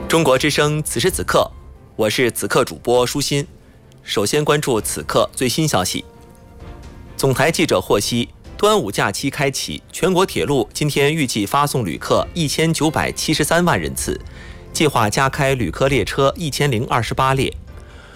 中国之声此时此刻，我是此刻主播舒心。首先关注此刻最新消息。总台记者获悉，端午假期开启，全国铁路今天预计发送旅客1973万人次，计划加开旅客列车1028列。